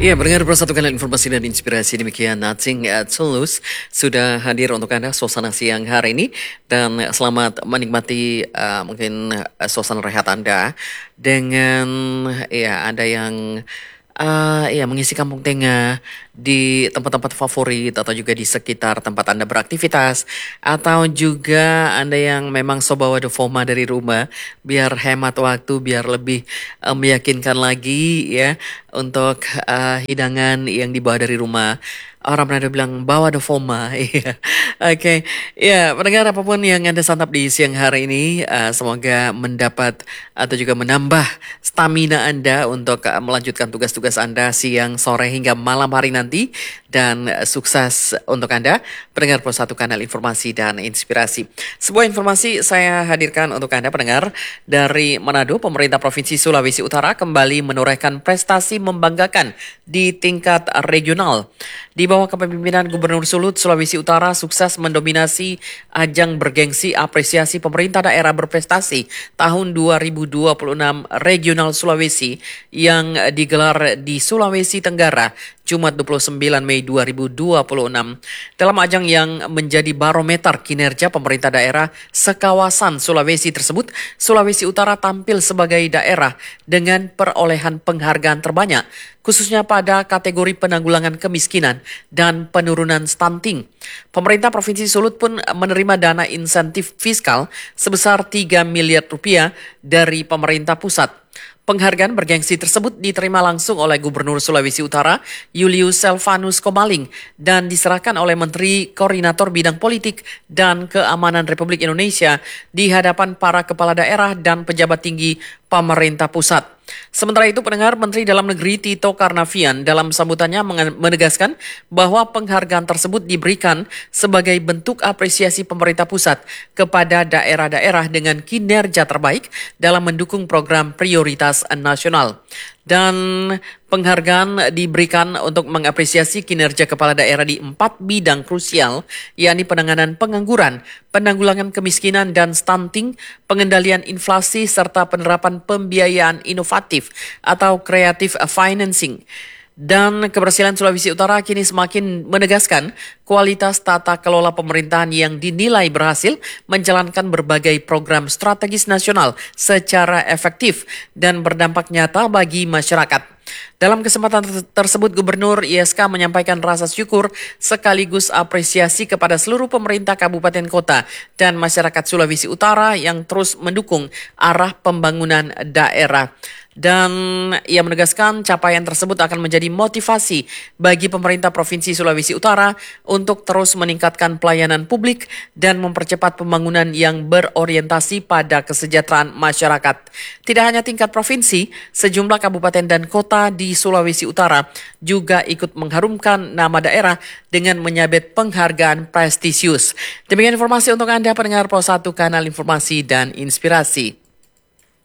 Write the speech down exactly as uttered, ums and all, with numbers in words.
Iya, mendengar persatukan informasi dan inspirasi demikian Nothing at Tulus sudah hadir untuk Anda suasana siang hari ini dan selamat menikmati uh, mungkin uh, suasana rehat Anda dengan ya Anda yang uh, ya mengisi kampung tengah di tempat-tempat favorit atau juga di sekitar tempat Anda beraktivitas atau juga Anda yang memang so bawa Dofoma dari rumah biar hemat waktu, biar lebih uh, meyakinkan lagi ya untuk uh, hidangan yang dibawa dari rumah. Orang pernah bilang bawa Dofoma. Iya. Oke. Ya, pendengar apapun yang Anda santap di siang hari ini, uh, semoga mendapat atau juga menambah stamina Anda untuk uh, melanjutkan tugas-tugas Anda siang, sore hingga malam hari nanti dan uh, sukses untuk Anda pendengar Pro satu Kanal Informasi dan Inspirasi. Sebuah informasi saya hadirkan untuk Anda pendengar dari Manado. Pemerintah Provinsi Sulawesi Utara kembali menorehkan prestasi membanggakan di tingkat regional. Di bawah kepemimpinan Gubernur Sulut, Sulawesi Utara sukses mendominasi ajang bergengsi apresiasi pemerintah daerah berprestasi tahun dua ribu dua puluh enam Regional Sulawesi yang digelar di Sulawesi Tenggara Jumat dua puluh sembilan Mei dua ribu dua puluh enam. Dalam ajang yang menjadi barometer kinerja pemerintah daerah sekawasan Sulawesi tersebut, Sulawesi Utara tampil sebagai daerah dengan perolehan penghargaan terbanyak, khususnya pada kategori penanggulangan kemiskinan dan penurunan stunting. Pemerintah Provinsi Sulut pun menerima dana insentif fiskal sebesar tiga miliar rupiah dari pemerintah pusat. Penghargaan bergengsi tersebut diterima langsung oleh Gubernur Sulawesi Utara, Julius Selvanus Komaling, dan diserahkan oleh Menteri Koordinator Bidang Politik dan Keamanan Republik Indonesia di hadapan para kepala daerah dan pejabat tinggi pemerintah pusat. Sementara itu, pendengar, Menteri Dalam Negeri Tito Karnavian dalam sambutannya menegaskan bahwa penghargaan tersebut diberikan sebagai bentuk apresiasi pemerintah pusat kepada daerah-daerah dengan kinerja terbaik dalam mendukung program prioritas nasional. Dan penghargaan diberikan untuk mengapresiasi kinerja kepala daerah di empat bidang krusial, yakni penanganan pengangguran, penanggulangan kemiskinan dan stunting, pengendalian inflasi, serta penerapan pembiayaan inovatif atau creative financing. Dan keberhasilan Sulawesi Utara kini semakin menegaskan kualitas tata kelola pemerintahan yang dinilai berhasil menjalankan berbagai program strategis nasional secara efektif dan berdampak nyata bagi masyarakat. Dalam kesempatan tersebut, Gubernur I S K menyampaikan rasa syukur sekaligus apresiasi kepada seluruh pemerintah kabupaten kota dan masyarakat Sulawesi Utara yang terus mendukung arah pembangunan daerah. Dan ia menegaskan capaian tersebut akan menjadi motivasi bagi pemerintah Provinsi Sulawesi Utara untuk terus meningkatkan pelayanan publik dan mempercepat pembangunan yang berorientasi pada kesejahteraan masyarakat. Tidak hanya tingkat provinsi, sejumlah kabupaten dan kota di Sulawesi Utara juga ikut mengharumkan nama daerah dengan menyabet penghargaan prestisius. Demikian informasi untuk Anda pendengar Pro satu Kanal Informasi dan Inspirasi.